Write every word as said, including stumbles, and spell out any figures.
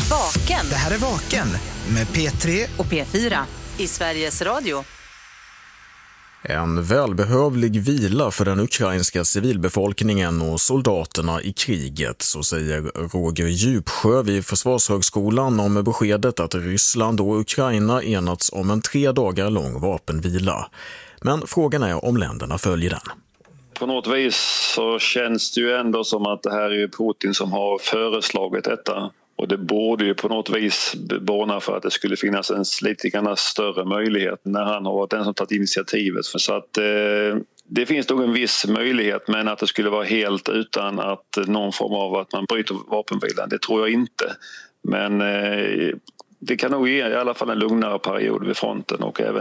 Vaken. Det här är Vaken med P tre och P fyra i Sveriges Radio. En välbehövlig vila för den ukrainska civilbefolkningen och soldaterna i kriget, så säger Roger Djupsjö vid Försvarshögskolan om beskedet att Ryssland och Ukraina enats om en tre dagar lång vapenvila. Men frågan är om länderna följer den. På något vis så känns det ju ändå som att det här är Putin som har föreslagit detta. Och det borde ju på något vis borna för att det skulle finnas en lite grann större möjlighet när han har varit den som tagit initiativet. Så att eh, det finns nog en viss möjlighet, men att det skulle vara helt utan att någon form av att man bryter vapenvilan, det tror jag inte. Men eh, det kan nog ge i alla fall en lugnare period vid fronten och även